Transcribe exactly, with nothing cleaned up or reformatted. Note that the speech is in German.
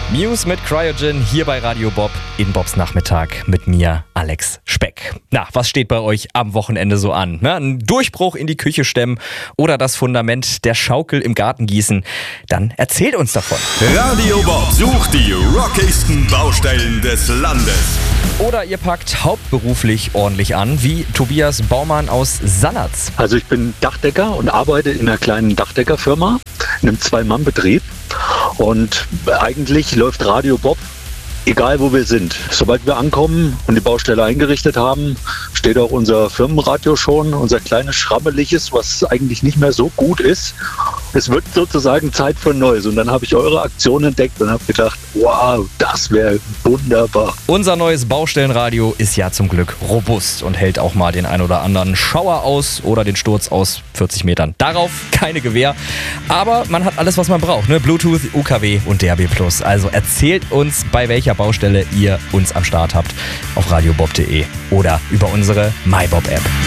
Muse mit Cryogen hier bei Radio Bob in Bobs Nachmittag mit mir, Alex Speck. Na, was steht bei euch am Wochenende so an? Na, ein Durchbruch in die Küche stemmen oder das Fundament der Schaukel im Garten gießen? Dann erzählt uns davon. Radio Bob sucht die rockigsten Baustellen des Landes. Oder ihr packt hauptberuflich ordentlich an, wie Tobias Baumann aus Sannerz. Also ich bin Dachdecker und arbeite in einer kleinen Dachdeckerfirma, in einem Zwei-Mann-Betrieb. Und eigentlich läuft Radio Bob, egal wo wir sind. Sobald wir ankommen und die Baustelle eingerichtet haben, steht auch unser Firmenradio schon, unser kleines Schrammeliges, was eigentlich nicht mehr so gut ist. Es wird sozusagen Zeit für Neues. Und dann habe ich eure Aktion entdeckt und habe gedacht, wow, das wäre wunderbar. Unser neues Baustellenradio ist ja zum Glück robust und hält auch mal den ein oder anderen Schauer aus oder den Sturz aus vierzig Metern. Darauf keine Gewähr, aber man hat alles, was man braucht, ne? Bluetooth, U K W und D A B plus. Also erzählt uns, bei welcher Baustelle ihr uns am Start habt auf radiobob punkt de oder über unsere MyBob-App.